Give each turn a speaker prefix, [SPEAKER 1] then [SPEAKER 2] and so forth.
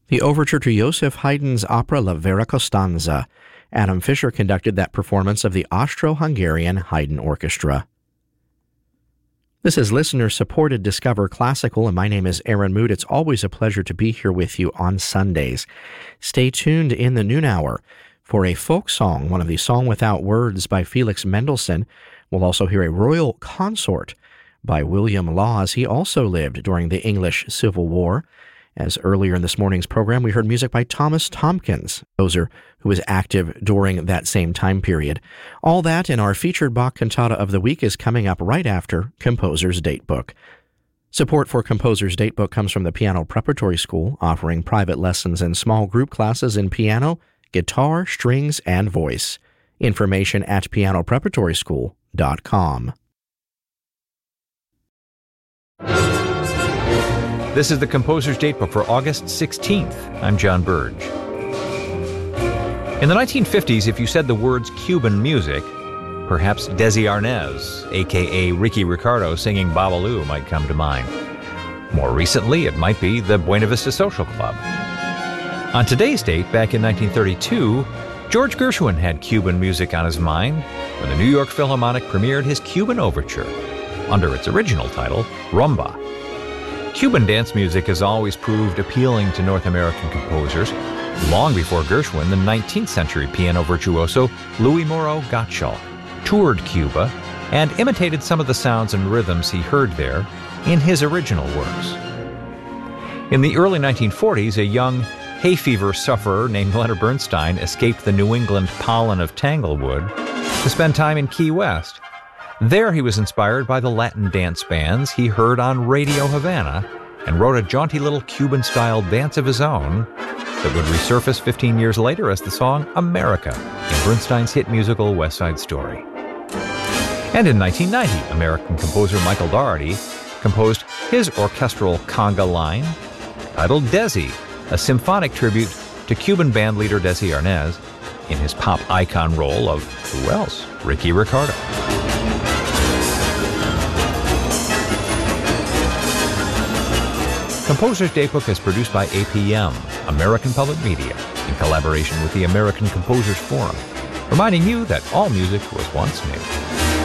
[SPEAKER 1] The overture to Joseph Haydn's opera La Vera Costanza. Adam Fisher conducted that performance of the Austro-Hungarian Haydn Orchestra. This is listener-supported Discover Classical, and my name is Aaron Mood. It's always a pleasure to be here with you on Sundays. Stay tuned in the noon hour for a folk song, one of the Song Without Words by Felix Mendelssohn. We'll also hear a royal consort by William Laws. He also lived during the English Civil War. As earlier in this morning's program, we heard music by Thomas Tompkins, composer who was active during that same time period. All that in our featured Bach cantata of the week is coming up right after Composer's Datebook. Support for Composer's Datebook comes from the Piano Preparatory School, offering private lessons and small group classes in piano, guitar, strings, and voice. Information at pianopreparatoryschool.com.
[SPEAKER 2] This is the Composer's Datebook for August 16th. I'm John Burge. In the 1950s, if you said the words Cuban music, perhaps Desi Arnaz, a.k.a. Ricky Ricardo, singing Babalu might come to mind. More recently, it might be the Buena Vista Social Club. On today's date, back in 1932, George Gershwin had Cuban music on his mind when the New York Philharmonic premiered his Cuban Overture, under its original title, Rumba. Cuban dance music has always proved appealing to North American composers. Long before Gershwin, the 19th century piano virtuoso Louis Moreau Gottschalk toured Cuba and imitated some of the sounds and rhythms he heard there in his original works. In the early 1940s, a young hay fever sufferer named Leonard Bernstein escaped the New England pollen of Tanglewood to spend time in Key West. There he was inspired by the Latin dance bands he heard on Radio Havana and wrote a jaunty little Cuban-style dance of his own that would resurface 15 years later as the song America in Bernstein's hit musical West Side Story. And in 1990, American composer Michael Daugherty composed his orchestral conga line titled Desi, a symphonic tribute to Cuban bandleader Desi Arnaz in his pop icon role of, who else? Ricky Ricardo. Composer's Datebook is produced by APM, American Public Media, in collaboration with the American Composers Forum, reminding you that all music was once new.